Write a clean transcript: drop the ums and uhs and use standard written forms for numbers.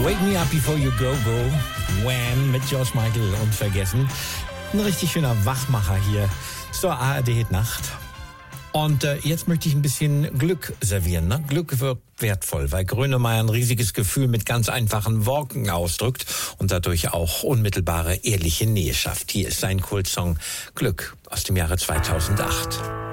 Wake Me Up Before You Go Go, Wham mit George Michael, unvergessen. Ein richtig schöner Wachmacher hier zur ARD-Nacht. Und jetzt möchte ich ein bisschen Glück servieren. Ne? Glück wird wertvoll, weil Grönemeyer ein riesiges Gefühl mit ganz einfachen Worten ausdrückt und dadurch auch unmittelbare, ehrliche Nähe schafft. Hier ist sein Kultsong Glück aus dem Jahre 2008.